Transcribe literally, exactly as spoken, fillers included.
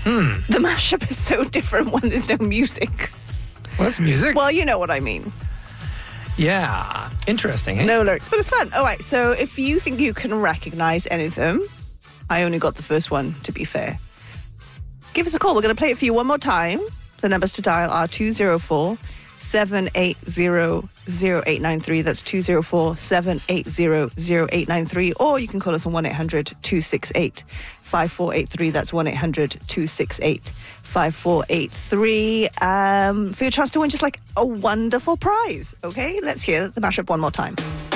Hmm. The mashup is so different when there's no music. Well, that's music. Well, you know what I mean. Yeah. Interesting, eh? No lyrics, but it's fun. All right, so if you think you can recognize any of them, I only got the first one, to be fair. Give us a call. We're going to play it for you one more time. The numbers to dial are two oh four, seven eight zero, zero eight nine three. That's two oh four, seven eight zero, zero eight nine three. Or you can call us on one eight hundred, two six eight, five four eight three. That's one eight hundred, two six eight, five four eight three. Um, for your chance to win just like a wonderful prize. Okay, let's hear the mashup one more time.